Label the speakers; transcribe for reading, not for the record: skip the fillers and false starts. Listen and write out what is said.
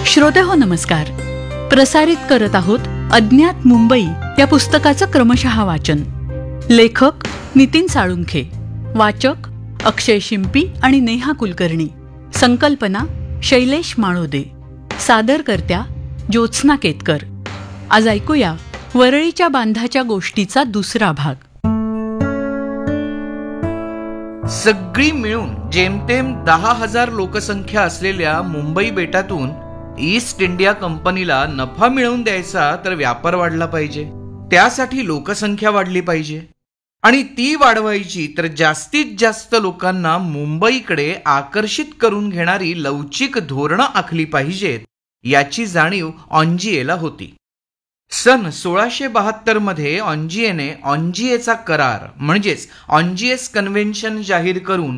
Speaker 1: श्रोतेहो नमस्कार. प्रसारित करत आहोत अज्ञात मुंबई या पुस्तकाचं क्रमशः वाचन. लेखक नितीन साळुंखे, वाचक अक्षय शिंपी आणि नेहा कुलकर्णी. संकल्पना शैलेश माळोदे. सादरकर्त्या ज्योत्स्ना केतकर. आज ऐकूया वरळीच्या बांधाच्या गोष्टीचा दुसरा भाग.
Speaker 2: सगळी मिळून जेमतेम 10,000 लोकसंख्या असलेल्या मुंबई बेटातून ईस्ट इंडिया कंपनीला नफा मिळवून द्यायचा तर व्यापार वाढला पाहिजे. त्यासाठी लोकसंख्या वाढली पाहिजे आणि ती वाढवायची तर जास्तीत जास्त लोकांना मुंबईकडे आकर्षित करून घेणारी लवचिक धोरणं आखली पाहिजेत याची जाणीव ऑन्जिएला होती. सन 1672 मध्ये ऑन्जिएने ऑन्जिएचा करार म्हणजेच ऑन्जिएस कन्व्हेन्शन जाहीर करून